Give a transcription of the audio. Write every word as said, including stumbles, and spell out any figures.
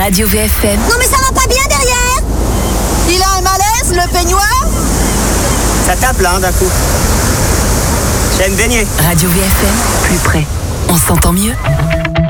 Radio V F M. Non mais ça va pas bien derrière. Il a un malaise, le peignoir. Ça tape là, hein, d'un coup. J'aime baigner. Radio V F M, plus près. On s'entend mieux.